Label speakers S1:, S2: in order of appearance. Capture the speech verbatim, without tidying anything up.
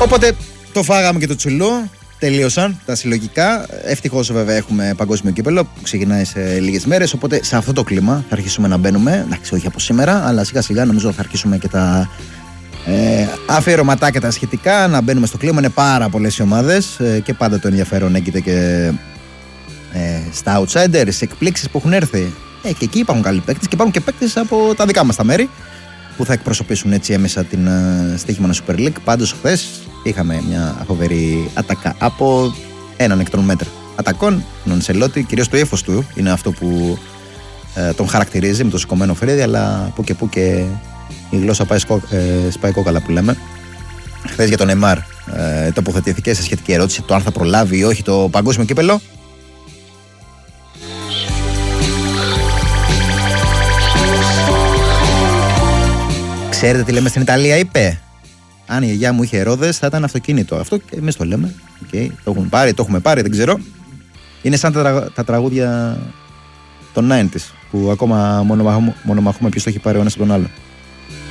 S1: Οπότε το φάγαμε και το τσουλού. Τελείωσαν τα συλλογικά. Ευτυχώς βέβαια έχουμε παγκόσμιο κύπελλο που ξεκινάει σε λίγες μέρες. Οπότε σε αυτό το κλίμα θα αρχίσουμε να μπαίνουμε. Εντάξει, όχι από σήμερα, αλλά σιγά σιγά νομίζω θα αρχίσουμε και τα ε, αφιερωματάκια τα σχετικά. Να μπαίνουμε στο κλίμα. Είναι πάρα πολλές οι ομάδες ε, και πάντα το ενδιαφέρον έγκυται και ε, στα outsiders, εκπλήξεις που έχουν έρθει. Ε, και εκεί υπάρχουν καλοί παίκτες και υπάρχουν και παίκτες από τα δικά μας τα μέρη που θα εκπροσωπήσουν έτσι έμεσα την uh, στοίχημα Super League. Πάντως χθες είχαμε μια φοβερή ατακά από έναν εκ των μέτρων ατακών, τον Αντσελότη. Κυρίως το ύφος του είναι αυτό που uh, τον χαρακτηρίζει με το σηκωμένο φρύδι, αλλά που και που και η γλώσσα πάει σκο, ε, σπάει κόκαλα που λέμε. Χθες για τον Νεϊμάρ ε, τοποθετήθηκε σε σχετική ερώτηση το αν θα προλάβει ή όχι το παγκόσμιο κύπελλο. Ξέρετε τι λέμε στην Ιταλία, είπε. Αν η γιαγιά μου είχε ρόδες θα ήταν αυτοκίνητο. Αυτό και εμείς το λέμε. Okay. Το έχουμε πάρει, το έχουμε πάρει, δεν ξέρω. Είναι σαν τα, τραγ... τα τραγούδια των ενενήντα που ακόμα μονομαχούμε ποιος το έχει πάρει ο ένας από τον άλλο.